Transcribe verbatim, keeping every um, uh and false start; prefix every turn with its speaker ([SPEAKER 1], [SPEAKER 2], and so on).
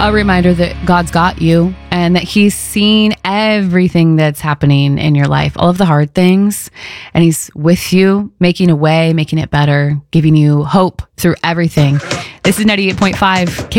[SPEAKER 1] a reminder that God's got you and that he's seen everything that's happening in your life, all of the hard things, and he's with you, making a way, making it better, giving you hope through everything. This is ninety-eight point five K